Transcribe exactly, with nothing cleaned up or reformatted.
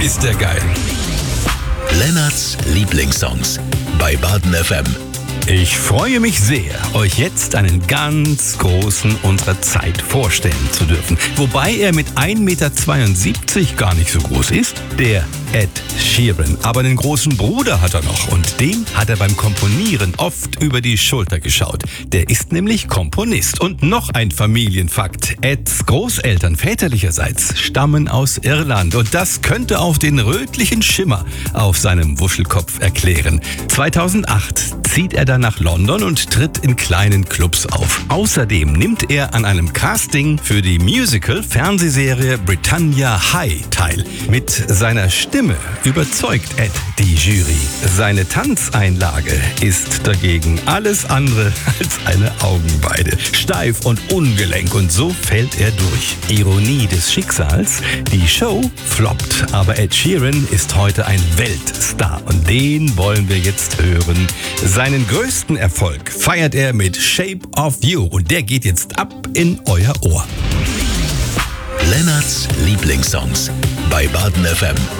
ist der geil. Lennarts Lieblingssongs bei Baden F M. Ich freue mich sehr, euch jetzt einen ganz großen unserer Zeit vorstellen zu dürfen. Wobei er mit ein Meter zweiundsiebzig gar nicht so groß ist. Der Ed Sheeran. Aber einen großen Bruder hat er noch und dem hat er beim Komponieren oft über die Schulter geschaut. Der ist nämlich Komponist. Und noch ein Familienfakt. Eds Großeltern väterlicherseits stammen aus Irland. Und das könnte auch den rötlichen Schimmer auf seinem Wuschelkopf erklären. zweitausendacht zieht er dann nach London und tritt in kleinen Clubs auf. Außerdem nimmt er an einem Casting für die Musical-Fernsehserie Britannia High teil. Mit seiner Stimme überzeugt Ed die Jury. Seine Tanzeinlage ist dagegen alles andere als eine Augenweide. Steif und ungelenk und so fällt er durch. Ironie des Schicksals, die Show floppt, aber Ed Sheeran ist heute ein Weltstar und den wollen wir jetzt hören. Seinen größten Erfolg feiert er mit Shape of You und der geht jetzt ab in euer Ohr. Lennarts Lieblingssongs bei Baden F M.